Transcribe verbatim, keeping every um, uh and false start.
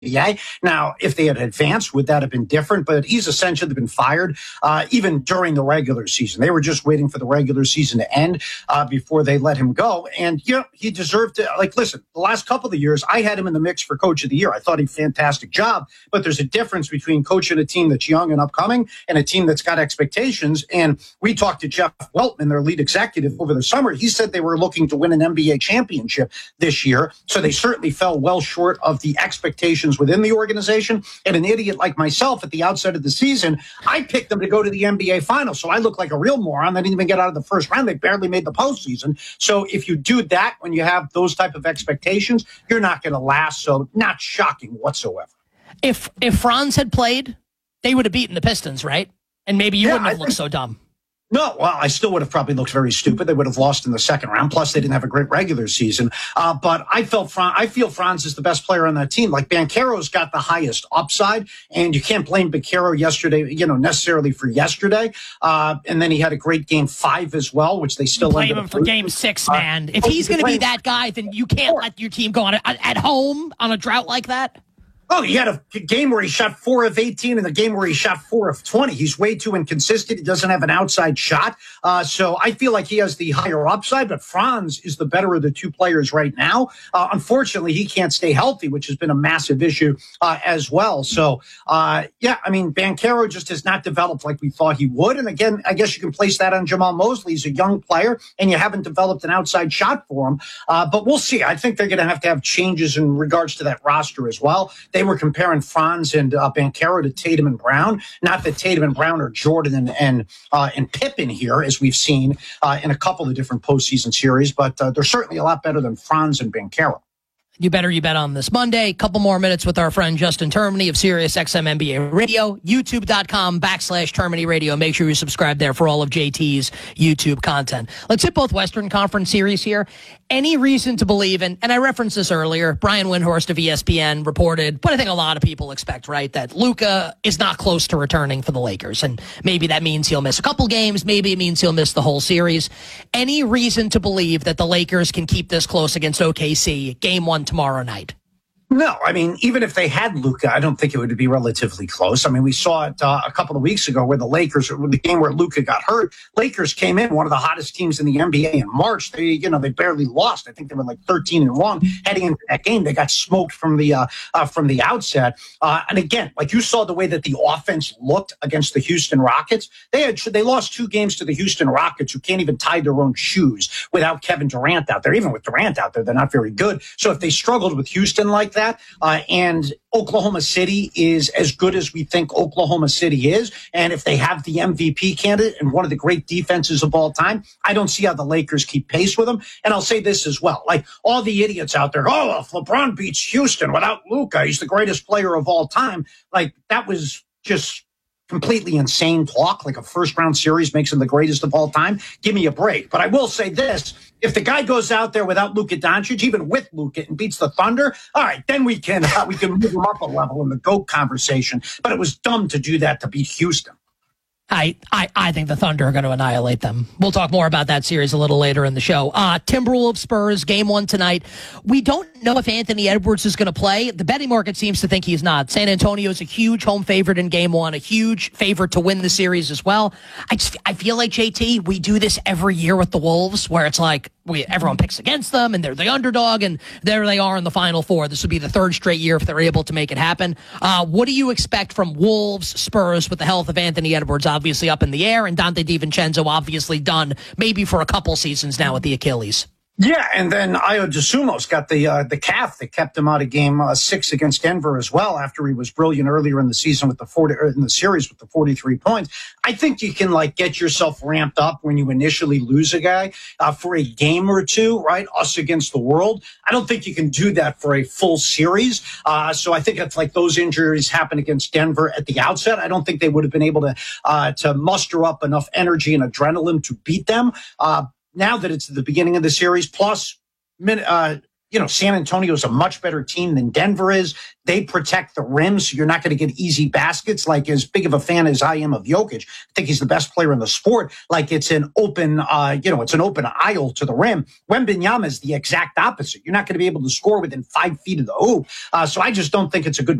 Yeah. Now, if they had advanced, would that have been different? But he's essentially been fired uh, even during the regular season. They were just waiting for the regular season to end uh, before they let him go. And, you know, he deserved to, like, listen, the last couple of years, I had him in the mix for coach of the year. I thought he did a fantastic job. But there's a difference between coaching a team that's young and upcoming and a team that's got expectations. And we talked to Jeff Weltman, their lead executive, over the summer. He said they were looking to win an N B A championship this year. So they certainly fell well short of the expectations within the organization. And an idiot like myself at the outset of the season, I picked them to go to the N B A finals. So I look like a real moron. They didn't even get out of the first round. They barely made the postseason. So if you do that when you have those type of expectations, you're not going to last. So not shocking whatsoever. If if Franz had played, they would have beaten the Pistons, right? And maybe you yeah, wouldn't have I looked think- so dumb. No, well, I still would have probably looked very stupid. They would have lost in the second round. Plus, they didn't have a great regular season. Uh, but I felt Fran- I feel Franz is the best player on that team. Like, Banchero's got the highest upside, and you can't blame Banchero yesterday, you know, necessarily for yesterday. Uh, and then he had a great game five as well, which they still blame ended him up for losing. game six, man. Uh, if he's going to be that guy, then you can't let your team go on a, at home on a drought like that. Oh, he had a game where he shot four of eighteen and a game where he shot four of twenty. He's way too inconsistent. He doesn't have an outside shot. Uh, so I feel like he has the higher upside, but Franz is the better of the two players right now. Uh, unfortunately, he can't stay healthy, which has been a massive issue uh, as well. So, uh, yeah, I mean, Banchero just has not developed like we thought he would. And again, I guess you can place that on Jamal Mosley. He's a young player, and you haven't developed an outside shot for him. Uh, but we'll see. I think they're going to have to have changes in regards to that roster as well. They were comparing Franz and uh, Banchero to Tatum and Brown. Not that Tatum and Brown are Jordan and and, uh, and Pippen here, as we've seen uh, in a couple of different postseason series, but uh, they're certainly a lot better than Franz and Banchero. You better you bet on this Monday. Couple more minutes with our friend Justin Termini of Sirius X M N B A Radio, youtube.com backslash Termini Radio. Make sure you subscribe there for all of J T's YouTube content. Let's hit both Western Conference series here. Any reason to believe, and, and I referenced this earlier, Brian Windhorst of E S P N reported, but I think a lot of people expect, right, that Luka is not close to returning for the Lakers. And maybe that means he'll miss a couple games. Maybe it means he'll miss the whole series. Any reason to believe that the Lakers can keep this close against O K C game one tomorrow night? No, I mean, even if they had Luka, I don't think it would be relatively close. I mean, we saw it uh, a couple of weeks ago where the Lakers, the game where Luka got hurt, Lakers came in, one of the hottest teams in the N B A in March. They, you know, they barely lost. I think they were like thirteen and one heading into that game. They got smoked from the uh, uh, from the outset. Uh, and again, like you saw the way that the offense looked against the Houston Rockets. They had they lost two games to the Houston Rockets, who can't even tie their own shoes without Kevin Durant out there. Even with Durant out there, they're not very good. So if they struggled with Houston like that, Uh, and Oklahoma City is as good as we think Oklahoma City is. And if they have the M V P candidate and one of the great defenses of all time, I don't see how the Lakers keep pace with them. And I'll say this as well. Like all the idiots out there, oh, if LeBron beats Houston without Luka, he's the greatest player of all time. Like that was just completely insane talk. Like a first round series makes him the greatest of all time. Give me a break. But I will say this. If the guy goes out there without Luka Doncic, even with Luka, and beats the Thunder, all right, then we can uh, we can move him up a level in the GOAT conversation. But it was dumb to do that to beat Houston. I, I, I think the Thunder are going to annihilate them. We'll talk more about that series a little later in the show. Uh, Timberwolves Spurs, game one tonight. We don't know if Anthony Edwards is going to play. The betting market seems to think he's not. San Antonio is a huge home favorite in game one, a huge favorite to win the series as well. I just, I feel like, J T, we do this every year with the Wolves, where it's like we everyone picks against them, and they're the underdog, and there they are in the Final Four. This would be the third straight year if they're able to make it happen. Uh, what do you expect from Wolves Spurs with the health of Anthony Edwards obviously up in the air, and Dante DiVincenzo obviously done maybe for a couple seasons now with the Achilles? Yeah, and then Ayo Dosunmu's got the uh, the calf that kept him out of game uh, six against Denver as well, after he was brilliant earlier in the season with the forty or in the series with the forty-three points. I think you can like get yourself ramped up when you initially lose a guy uh, for a game or two, right? Us against the world. I don't think you can do that for a full series. Uh, so I think it's like those injuries happened against Denver at the outset. I don't think they would have been able to uh, to muster up enough energy and adrenaline to beat them. Uh, Now that it's the beginning of the series, plus min, uh, you know, San Antonio is a much better team than Denver is. They protect the rim, so you're not going to get easy baskets. Like, as big of a fan as I am of Jokic, I think he's the best player in the sport. Like, it's an open, uh, you know, it's an open aisle to the rim. Wembanyama is the exact opposite. You're not going to be able to score within five feet of the hoop. Uh, so I just don't think it's a good